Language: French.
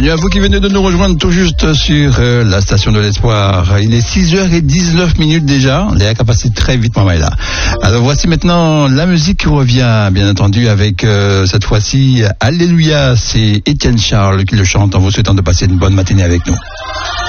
Bienvenue à vous qui venez de nous rejoindre tout juste sur la station de l'Espoir. Il est 6h19 déjà. Léa qui passe très vite, maman est là. Alors voici maintenant la musique qui revient, bien entendu, avec cette fois-ci Alléluia. C'est Étienne Charles qui le chante en vous souhaitant de passer une bonne matinée avec nous.